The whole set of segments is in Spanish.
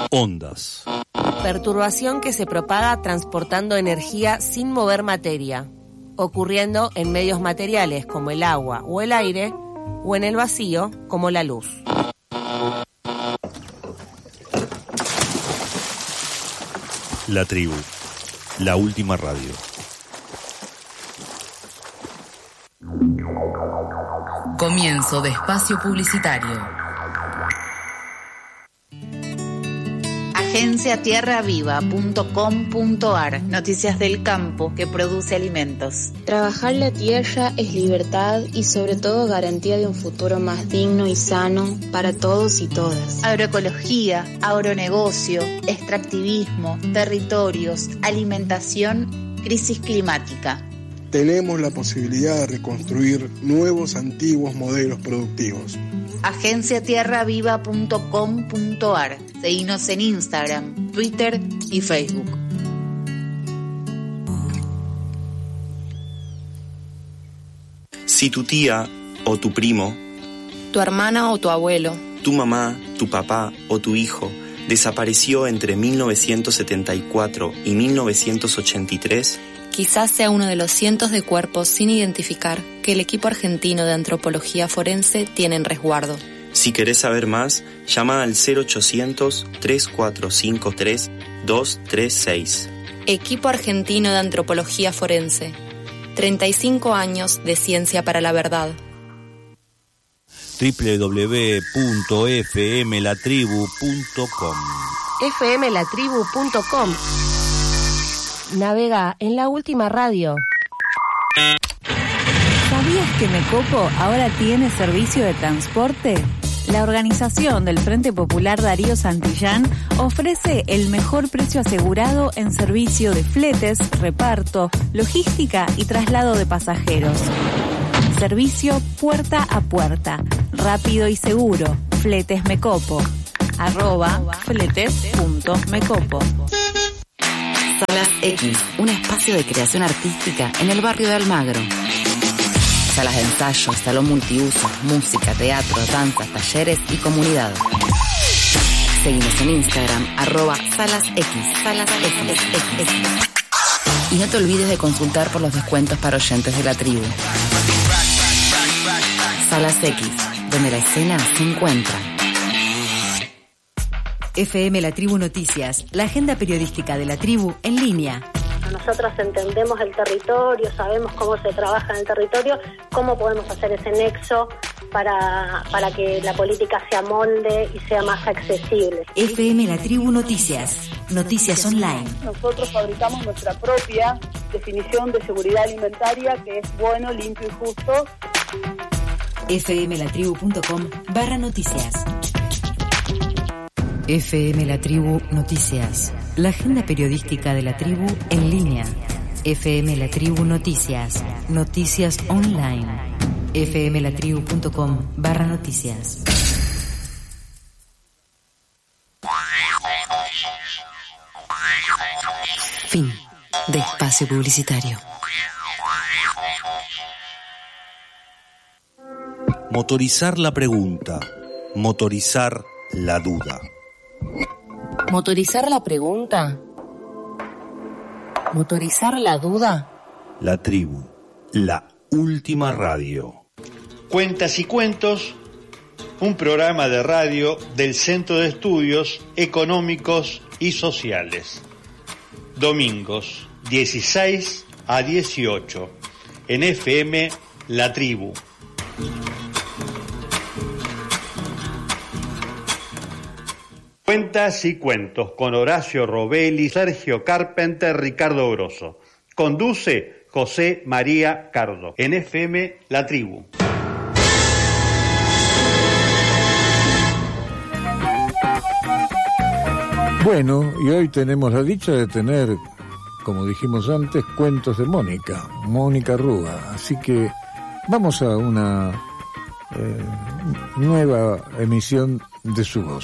Ondas. Perturbación que se propaga transportando energía sin mover materia, ocurriendo en medios materiales como el agua o el aire, o en el vacío como la luz. La tribu, la última radio. Comienzo de espacio publicitario. agenciatierraviva.com.ar. Noticias del campo que produce alimentos. Trabajar la tierra es libertad y sobre todo garantía de un futuro más digno y sano para todos y todas. Agroecología, agronegocio, extractivismo, territorios, alimentación, crisis climática. Tenemos la posibilidad de reconstruir nuevos antiguos modelos productivos. agenciatierraviva.com.ar. Seguinos en Instagram, Twitter y Facebook. Si tu tía o tu primo, Tu hermana o tu abuelo, tu mamá, tu papá o tu hijo desapareció entre 1974 y 1983, quizás sea uno de los cientos de cuerpos sin identificar que el equipo argentino de antropología forense tiene en resguardo. si querés saber más, llama al 0800-3453-236. Equipo argentino de antropología forense. 35 años de ciencia para la verdad. www.fmlatribu.com. fmlatribu.com. Navega en la última radio. ¿Sabías que Mecopo ahora tiene servicio de transporte? La organización del Frente Popular Darío Santillán ofrece el mejor precio asegurado en servicio de fletes, reparto, logística y traslado de pasajeros. Servicio puerta a puerta, rápido y seguro. Fletes Mecopo. @fletes.mecopo. Salas X, un espacio de creación artística en el barrio de Almagro. Salas de ensayo, salón multiuso, música, teatro, danzas, talleres y comunidad. Seguinos en Instagram, @salasx, salasx. Y no te olvides de consultar por los descuentos para oyentes de la tribu. Salas X, donde la escena se encuentra. FM La Tribu Noticias, la agenda periodística de la tribu en línea. Nosotros entendemos el territorio, sabemos cómo se trabaja en el territorio, cómo podemos hacer ese nexo para que la política se amolde y sea más accesible. FM La Tribu Noticias, noticias online. Nosotros fabricamos nuestra propia definición de seguridad alimentaria, que es bueno, limpio y justo. fmlatribu.com/noticias. FM La Tribu Noticias, la agenda periodística de la tribu en línea. FM La Tribu Noticias, noticias online. fmlatribu.com/noticias. Fin de espacio publicitario. Motorizar la pregunta, motorizar la duda. ¿Motorizar la pregunta? ¿Motorizar la duda? La tribu, la última radio. Cuentas y cuentos, un programa de radio del Centro de Estudios Económicos y Sociales. Domingos, 16 a 18, en FM La Tribu. Cuentas y cuentos con Horacio Robelli, Sergio Carpenter, Ricardo Grosso. Conduce José María Cardo, en FM La Tribu. Bueno, y hoy tenemos la dicha de tener, como dijimos antes, cuentos de Mónica Rúa. Así que vamos a una nueva emisión de su voz.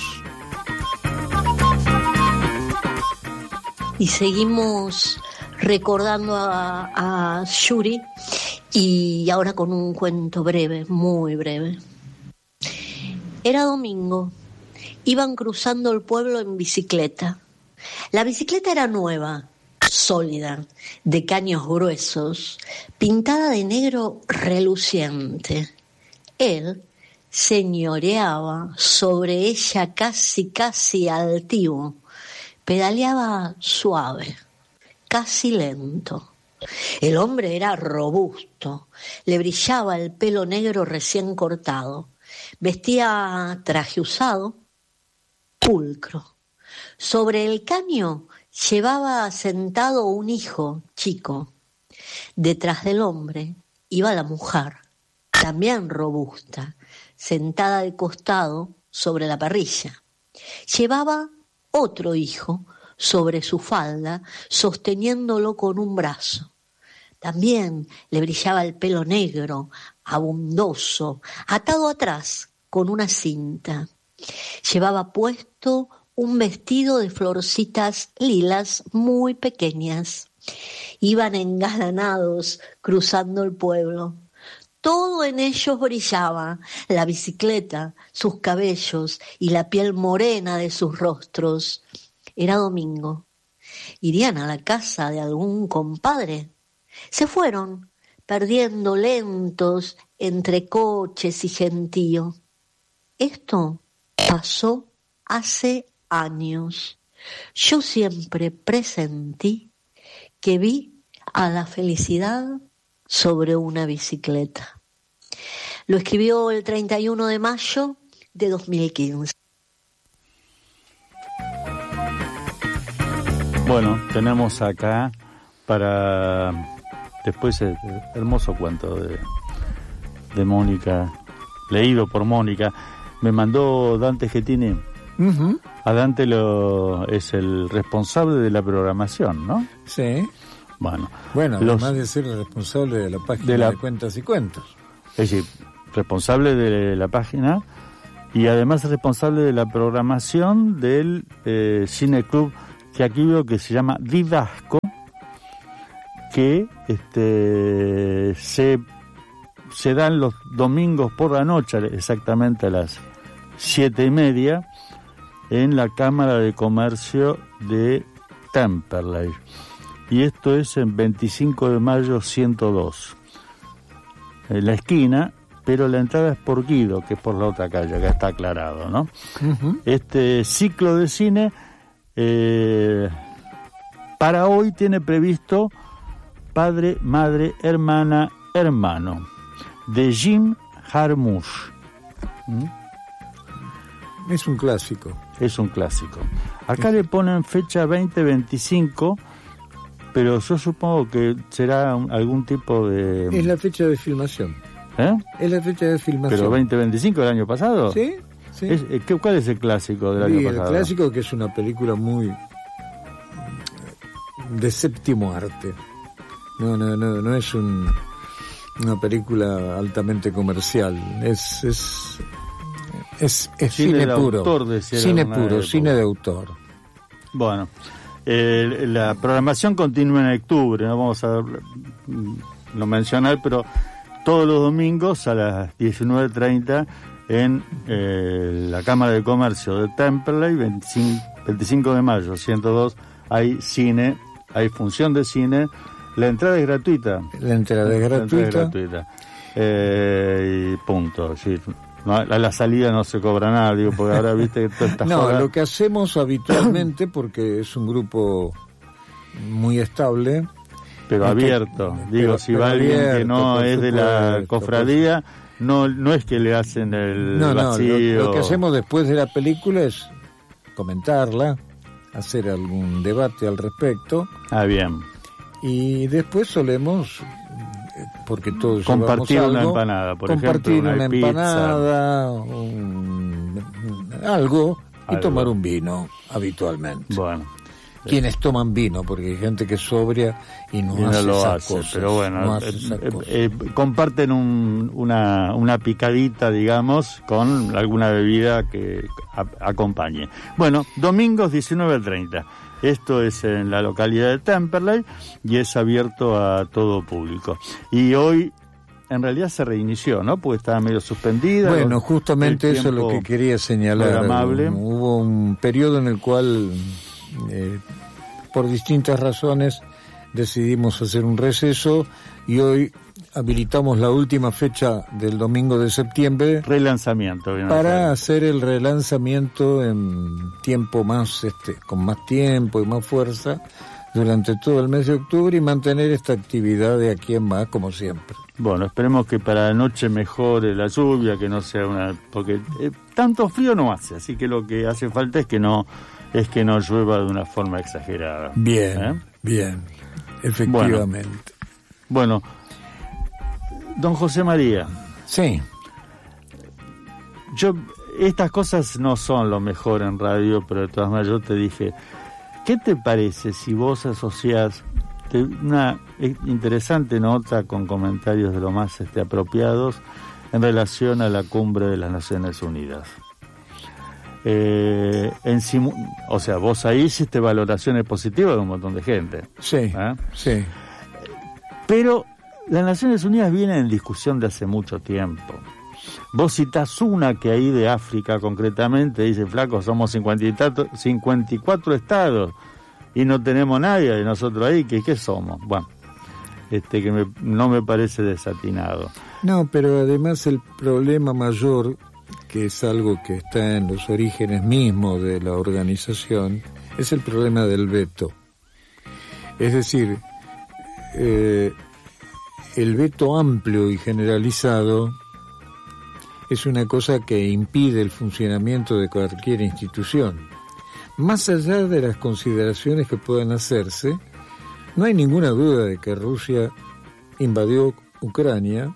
Y seguimos recordando a Yuri, y ahora con un cuento breve, muy breve. Era domingo Iban cruzando el pueblo en bicicleta. La bicicleta era nueva, sólida, de caños gruesos, pintada de negro reluciente. Él señoreaba sobre ella casi altivo. Pedaleaba suave, casi lento. El hombre era robusto, le brillaba el pelo negro recién cortado. Vestía traje usado, pulcro. Sobre el caño llevaba sentado un hijo chico. Detrás del hombre iba la mujer, también robusta, sentada de costado sobre la parrilla. Llevaba otro hijo sobre su falda, sosteniéndolo con un brazo. También le brillaba el pelo negro, abundoso, atado atrás con una cinta. Llevaba puesto un vestido de florcitas lilas muy pequeñas. Iban engalanados cruzando el pueblo. Todo en ellos brillaba, la bicicleta, sus cabellos y la piel morena de sus rostros. Era domingo. ¿Irían a la casa de algún compadre? Se fueron, perdiendo lentos entre coches y gentío. Esto pasó hace años. Yo siempre presentí que vi a la felicidad sobre una bicicleta. Lo escribió el 31 de mayo de 2015. Bueno, tenemos acá para después el hermoso cuento de Mónica, leído por Mónica. Me mandó Dante Getini. Uh-huh. A Dante es el responsable de la programación, ¿no? Sí. Bueno, además de ser el responsable de la página de Cuentas y Cuentos. Es decir, responsable de la página y además responsable de la programación del Cine Club, que aquí veo que se llama Didasco, que se dan los domingos por la noche, exactamente a las 7:30, en la Cámara de Comercio de Temperley. Y esto es en 25 de mayo 102. En la esquina, pero la entrada es por Guido, que es por la otra calle, que está aclarado, ¿no? Uh-huh. Este ciclo de cine para hoy tiene previsto Padre, Madre, Hermana, Hermano, de Jim Jarmusch. Es un clásico. Es un clásico. Acá le ponen fecha 2025, pero yo supongo que será algún tipo de... Es la fecha de filmación. ¿Eh? Es la fecha de filmación. ¿Pero 2025 del año pasado? Sí, sí. ¿Cuál es el clásico del año pasado? El clásico, que es una película muy... de séptimo arte. No es una película altamente comercial. Es cine puro. Cine puro, cine de autor. Bueno, la programación continúa en octubre, no vamos a no mencionar, pero todos los domingos a las 19:30 en la Cámara de Comercio de Temperley, 25 de mayo, 102, hay cine, hay función de cine. La entrada es gratuita. La entrada es gratuita. Y punto. Sí. No, a la salida no se cobra nada, digo, porque ahora viste que toda esta joda... lo que hacemos habitualmente, porque es un grupo muy estable... Pero abierto, si va alguien que no es de la cofradía, no es que le hacen el vacío... Lo que hacemos después de la película es comentarla, hacer algún debate al respecto. Bien. Y después solemos... porque todos compartir una empanada, por compartir ejemplo, una empanada, algo, y tomar un vino habitualmente. Bueno, quienes toman vino, porque hay gente que es sobria y no hace lo esas hace, cosas, pero bueno, comparten una picadita, digamos, con alguna bebida que acompañe. Bueno, domingos 19:30. Esto es en la localidad de Temperley y es abierto a todo público. Y hoy en realidad se reinició, ¿no? Porque estaba medio suspendida. Bueno, justamente eso es lo que quería señalar. Hubo un periodo en el cual, por distintas razones, decidimos hacer un receso y hoy habilitamos la última fecha del domingo de septiembre. Relanzamiento. Para hacer el relanzamiento en tiempo más, con más tiempo y más fuerza durante todo el mes de octubre y mantener esta actividad de aquí en más como siempre. Bueno, esperemos que para la noche mejore la lluvia, que no sea porque tanto frío no hace, así que lo que hace falta es que no llueva de una forma exagerada. Bien, bien, efectivamente. Bueno, don José María. Sí. Estas cosas no son lo mejor en radio, pero de todas maneras yo te dije, ¿qué te parece si vos asociás una interesante nota con comentarios de lo más apropiados en relación a la cumbre de las Naciones Unidas? O sea, vos ahí hiciste valoraciones positivas de un montón de gente. Sí, sí. Pero las Naciones Unidas vienen en discusión de hace mucho tiempo. Vos citás una que ahí de África concretamente, dice, flaco, somos 54 estados y no tenemos nadie de nosotros ahí, ¿qué somos? Bueno, no me parece desatinado. No, pero además el problema mayor, que es algo que está en los orígenes mismos de la organización, es el problema del veto. Es decir, el veto amplio y generalizado es una cosa que impide el funcionamiento de cualquier institución. Más allá de las consideraciones que puedan hacerse, no hay ninguna duda de que Rusia invadió Ucrania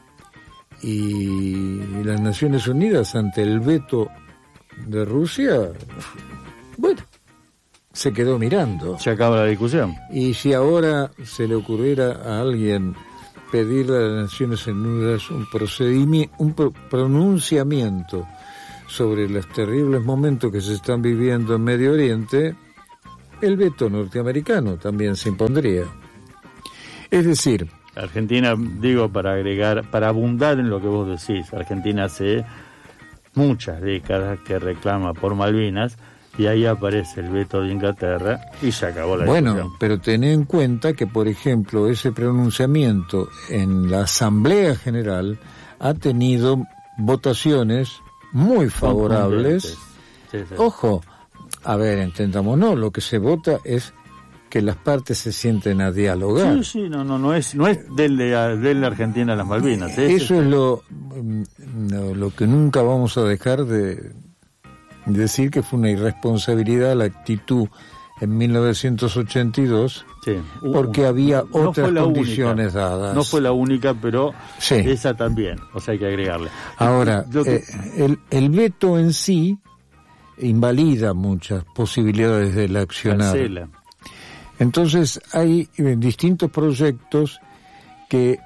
y las Naciones Unidas, ante el veto de Rusia, bueno, se quedó mirando. Se acaba la discusión. Y si ahora se le ocurriera a alguien pedirle a las Naciones Unidas un pronunciamiento sobre los terribles momentos que se están viviendo en Medio Oriente, el veto norteamericano también se impondría. Es decir, Argentina, digo, para abundar en lo que vos decís, Argentina hace muchas décadas que reclama por Malvinas, y ahí aparece el veto de Inglaterra y se acabó la discusión. Bueno, pero ten en cuenta que, por ejemplo, ese pronunciamiento en la Asamblea General ha tenido votaciones muy favorables. Sí. Ojo, a ver, entendámonos, lo que se vota es que las partes se sienten a dialogar. Sí, no es de la Argentina a las Malvinas. Eso es lo que nunca vamos a dejar de decir, que fue una irresponsabilidad la actitud en 1982, porque había otras condiciones dadas. No fue la única, pero sí, esa también, o sea, hay que agregarle. Ahora, el veto en sí invalida muchas posibilidades del accionar. Cancela. Entonces hay distintos proyectos que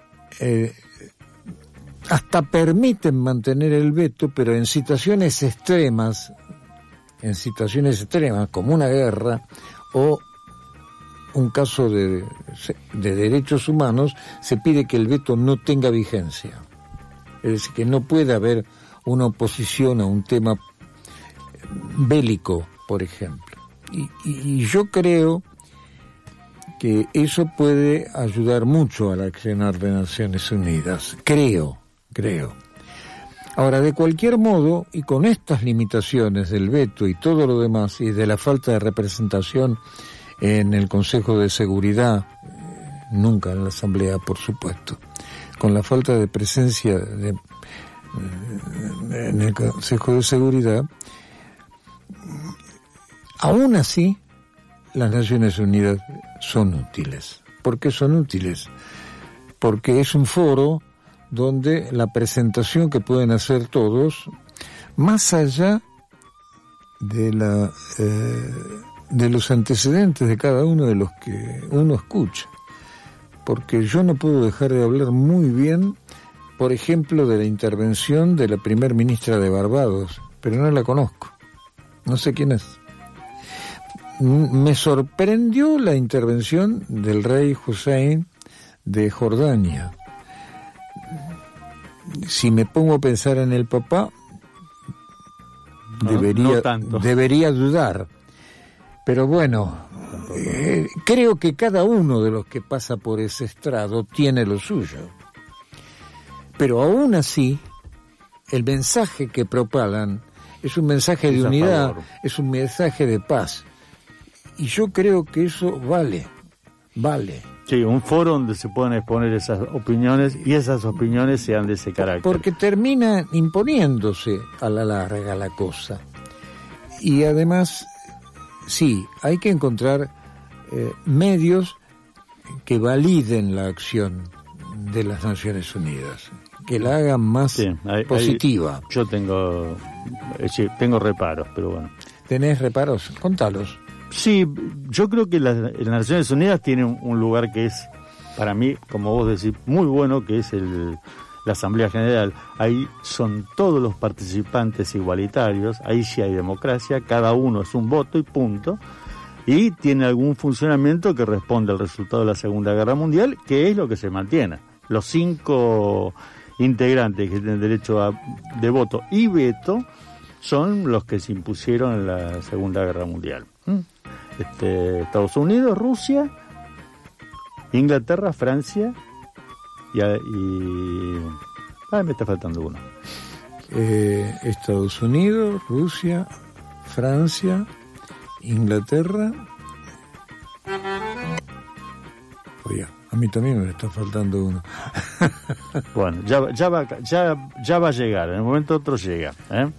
hasta permiten mantener el veto, pero en situaciones extremas, como una guerra o un caso de derechos humanos, se pide que el veto no tenga vigencia. Es decir, que no puede haber una oposición a un tema bélico, por ejemplo. Y yo creo que eso puede ayudar mucho al accionar de Naciones Unidas. Creo. Ahora, de cualquier modo, y con estas limitaciones del veto y todo lo demás, y de la falta de representación en el Consejo de Seguridad, nunca en la Asamblea, por supuesto, con la falta de presencia en el Consejo de Seguridad, aún así, las Naciones Unidas son útiles. ¿Por qué son útiles? Porque es un foro donde la presentación que pueden hacer todos, más allá de los antecedentes de cada uno de los que uno escucha, porque yo no puedo dejar de hablar muy bien, por ejemplo, de la intervención de la primer ministra de Barbados, pero no la conozco, no sé quién es. Me sorprendió la intervención del rey Hussein de Jordania. si me pongo a pensar en el papá, debería dudar. Pero bueno, creo que cada uno de los que pasa por ese estrado tiene lo suyo. Pero aún así, el mensaje que propagan es un mensaje de unidad, es un mensaje de paz. Y yo creo que eso vale. Sí, un foro donde se puedan exponer esas opiniones y esas opiniones sean de ese carácter. Porque termina imponiéndose a la larga la cosa. Y además, sí, hay que encontrar medios que validen la acción de las Naciones Unidas, que la hagan más positiva. Yo tengo reparos, pero bueno. ¿Tenés reparos? Contalos. Sí, yo creo que las Naciones Unidas tienen un lugar que es, para mí, como vos decís, muy bueno, que es la Asamblea General. Ahí son todos los participantes igualitarios, ahí sí hay democracia, cada uno es un voto y punto, y tiene algún funcionamiento que responde al resultado de la Segunda Guerra Mundial, que es lo que se mantiene. Los 5 integrantes que tienen derecho de voto y veto son los que se impusieron en la Segunda Guerra Mundial. Estados Unidos, Rusia, Inglaterra, Francia y me está faltando uno. Estados Unidos, Rusia, Francia, Inglaterra. Oye, a mí también me está faltando uno. Bueno, ya va a llegar, en el momento otro llega,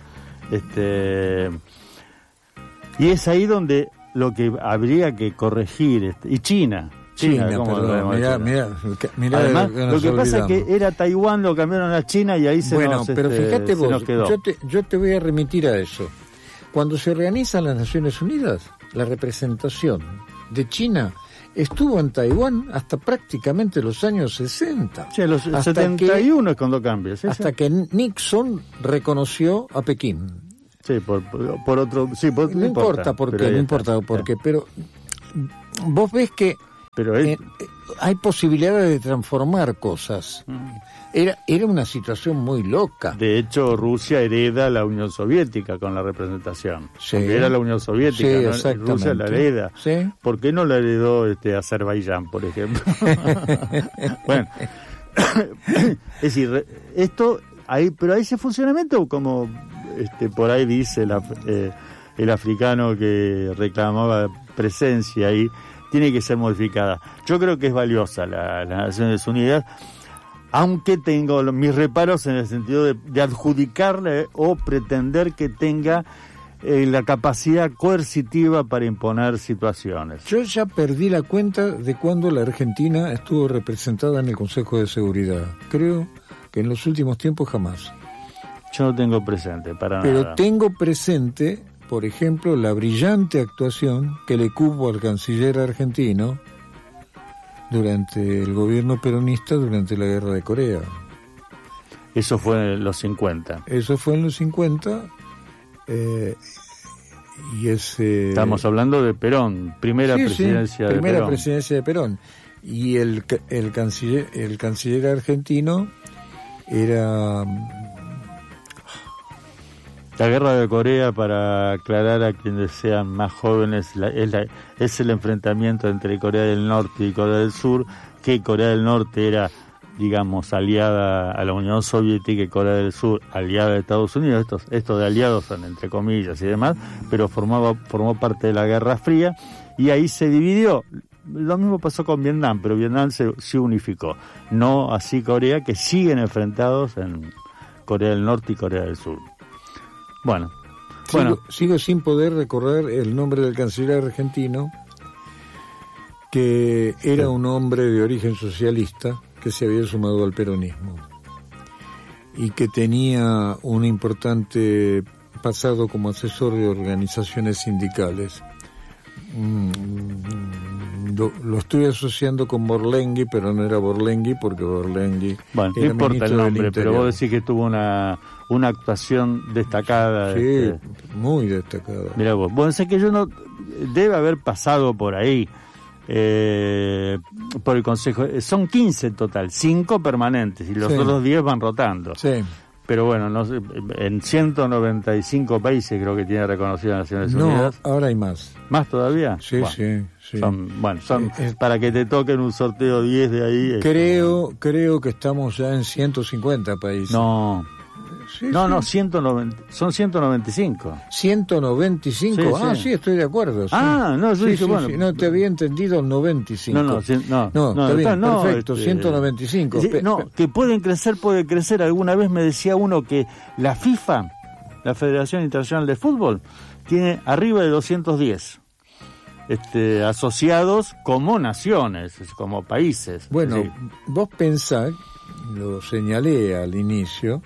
y es ahí donde lo que habría que corregir, y China, perdón, mirá, además, lo que pasa es que era Taiwán, lo cambiaron a China y ahí pero fíjate vos, nos quedó. Yo te voy a remitir a eso. Cuando se organizan las Naciones Unidas, la representación de China estuvo en Taiwán hasta prácticamente los años 60. Sí, los 71 es cuando cambia. ¿Sí? Hasta que Nixon reconoció a Pekín. Sí, por otro... Sí, no importa por qué, pero vos ves que hay posibilidades de transformar cosas. Era una situación muy loca. De hecho, Rusia hereda la Unión Soviética con la representación. Sí. Porque era la Unión Soviética, sí, ¿no? Exactamente. Rusia la hereda. Sí. ¿Por qué no la heredó Azerbaiyán, por ejemplo? Bueno, es decir, esto... pero hay ese funcionamiento, como por ahí dice el africano que reclamaba presencia ahí, tiene que ser modificada. Yo creo que es valiosa las Naciones Unidas, aunque tengo mis reparos en el sentido de adjudicarle o pretender que tenga la capacidad coercitiva para imponer situaciones. Yo ya perdí la cuenta de cuándo la Argentina estuvo representada en el Consejo de Seguridad. Creo que en los últimos tiempos jamás. Yo no tengo presente para nada. Pero tengo presente, por ejemplo, la brillante actuación que le cupo al canciller argentino durante el gobierno peronista durante la Guerra de Corea. Eso fue en los 50. Eso fue en los 50. Y estamos hablando de Perón, primera presidencia de Perón. Y el canciller argentino era... La Guerra de Corea, para aclarar a quienes sean más jóvenes, es el enfrentamiento entre Corea del Norte y Corea del Sur, que Corea del Norte era, digamos, aliada a la Unión Soviética y Corea del Sur aliada de Estados Unidos. Estos de aliados son entre comillas y demás, pero formó parte de la Guerra Fría y ahí se dividió. Lo mismo pasó con Vietnam, pero Vietnam se unificó. No así Corea, que siguen enfrentados en Corea del Norte y Corea del Sur. Bueno. Sigo sin poder recordar el nombre del canciller argentino, que era un hombre de origen socialista que se había sumado al peronismo y que tenía un importante pasado como asesor de organizaciones sindicales. Lo estoy asociando con Borlenghi, pero no era Borlenghi, porque Borlenghi no importa el nombre, pero vos decís que tuvo una actuación destacada. Sí, muy destacada. Mirá vos sé que yo no... Debe haber pasado por ahí, por el Consejo. Son 15 en total, 5 permanentes y los otros 10 van rotando. Sí. Pero bueno, no sé, en 195 países creo que tiene reconocido Naciones Unidas. No, ahora hay más. ¿Más todavía? Sí, bueno, sí. Son para que te toquen un sorteo 10 de ahí. Creo que estamos ya en 150 países. No, 190, son 195. 195, sí, estoy de acuerdo. Sí. No, yo dije, bueno. No te había entendido el 95. No, está bien, perfecto, 195. Que puede crecer. Alguna vez me decía uno que la FIFA, la Federación Internacional de Fútbol, tiene arriba de 210 asociados como naciones, como países. Bueno, vos pensás, lo señalé al inicio,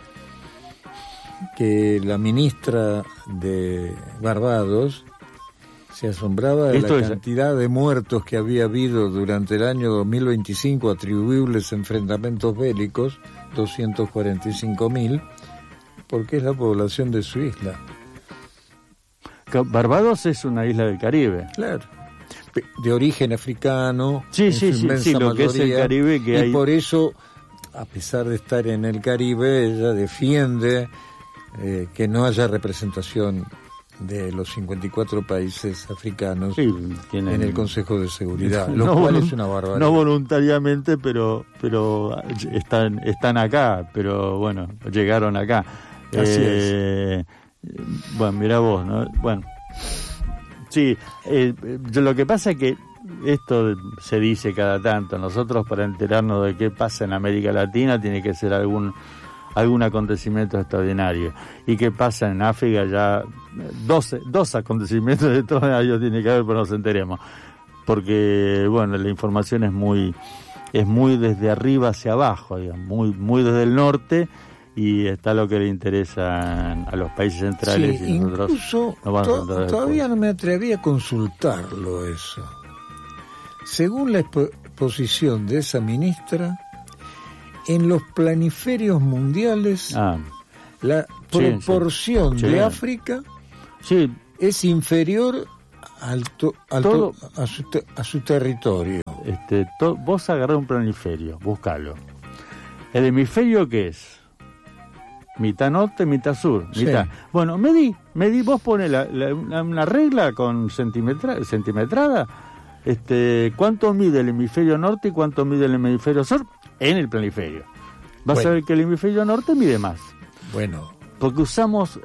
que la ministra de Barbados se asombraba de la cantidad de muertos que había habido durante el año 2025 atribuibles a enfrentamientos bélicos, 245.000, porque es la población de su isla. Barbados es una isla del Caribe. Claro. De origen africano, sí, lo que es el Caribe y por eso, a pesar de estar en el Caribe, ella defiende que no haya representación de los 54 países africanos en el Consejo de Seguridad, lo cual es una barbaridad. No voluntariamente, pero están acá, pero bueno, llegaron acá. Así es. Bueno, mirá vos, ¿no? Bueno, sí, lo que pasa es que esto se dice cada tanto. Nosotros, para enterarnos de qué pasa en América Latina, tiene que ser algún acontecimiento extraordinario. Y qué pasa en África, ya 12 acontecimientos de todos ellos tiene que haber, pero nos enteremos. Porque, bueno, la información es muy desde arriba hacia abajo, digamos, muy desde el norte, y está lo que le interesa a los países centrales. Sí, y nosotros incluso todavía no me atreví a consultarlo eso. Según la exposición de esa ministra, en los planiferios mundiales la proporción de África es inferior a su territorio. Vos agarrás un planiferio, búscalo. ¿El hemisferio qué es? Mitad norte, mitad sur, mitad. Bueno, medí, vos pones una regla con centimetrada, cuánto mide el hemisferio norte y cuánto mide el hemisferio sur en el planiferio. Vas a ver que el hemisferio norte mide más. Bueno. Porque usamos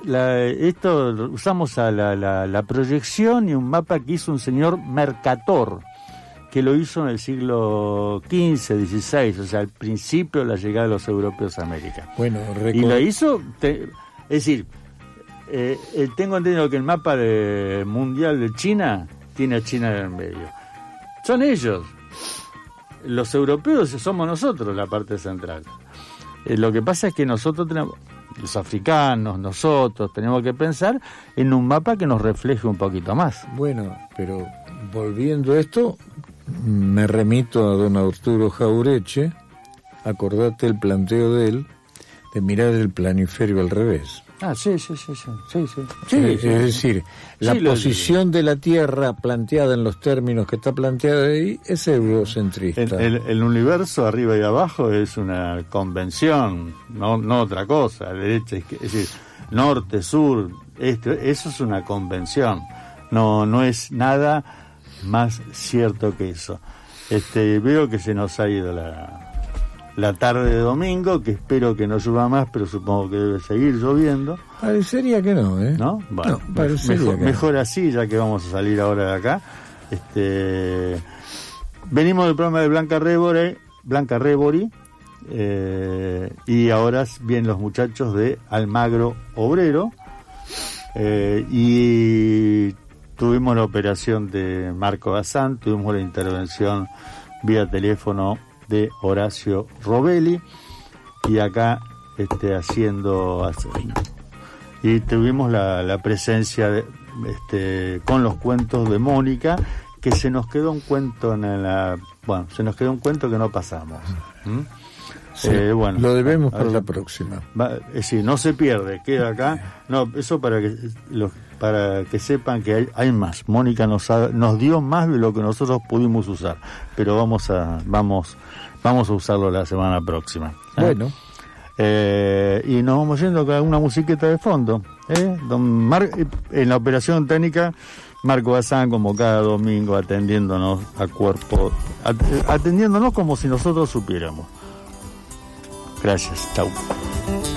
la proyección y un mapa que hizo un señor Mercator, que lo hizo en el siglo XV, XVI, o sea, al principio de la llegada de los europeos a América. Bueno, y lo hizo, es decir, tengo entendido que el mapa mundial de China tiene a China en el medio. Son ellos. Los europeos somos nosotros la parte central. Lo que pasa es que nosotros tenemos, los africanos, nosotros tenemos que pensar en un mapa que nos refleje un poquito más. Bueno, pero volviendo a esto, me remito a don Arturo Jaureche. Acordate el planteo de él de mirar el planiferio al revés. Sí. Es decir, la posición de la Tierra planteada en los términos que está planteada ahí es eurocentrista. El universo arriba y abajo es una convención, no otra cosa. Derecha, es decir, norte, sur, este, eso es una convención. No es nada más cierto que eso. Veo que se nos ha ido la tarde de domingo, que espero que no llueva más, pero supongo que debe seguir lloviendo. Parecería que no, ¿eh? ¿No? Bueno, mejor así, ya que vamos a salir ahora de acá. Venimos del programa de Blanca Rebori, y ahora vienen los muchachos de Almagro Obrero, y tuvimos la operación de Marco Bazán, tuvimos la intervención vía teléfono de Horacio Robelli, y acá y tuvimos la presencia con los cuentos de Mónica, que se nos quedó un cuento que no pasamos. Sí, lo debemos para la próxima. No se pierde, queda acá. No, eso para que para que sepan que hay más. Mónica nos dio más de lo que nosotros pudimos usar, pero vamos a usarlo la semana próxima. Bueno. Y nos vamos yendo con una musiqueta de fondo. En la operación técnica, Marco Bazán, como cada domingo, atendiéndonos atendiéndonos como si nosotros supiéramos. Gracias, chau.